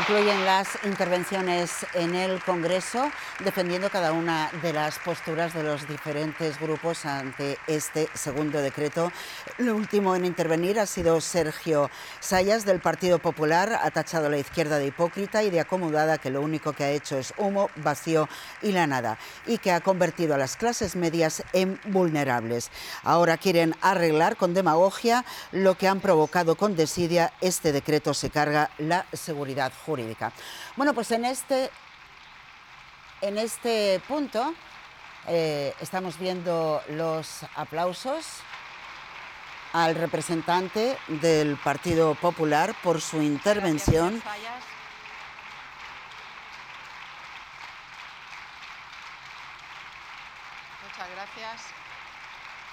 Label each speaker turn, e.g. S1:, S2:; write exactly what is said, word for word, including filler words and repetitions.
S1: Concluyen las intervenciones en el Congreso, defendiendo cada una de las posturas de los diferentes grupos ante este segundo decreto. El último en intervenir ha sido Sergio Sayas, del Partido Popular. Ha tachado a la izquierda de hipócrita y de acomodada, que lo único que ha hecho es humo, vacío y la nada, y que ha convertido a las clases medias en vulnerables. Ahora quieren arreglar con demagogia lo que han provocado con desidia. Este decreto se carga la seguridad jurídica. Bueno, pues en este, en este punto eh, estamos viendo los aplausos al representante del Partido Popular por su intervención.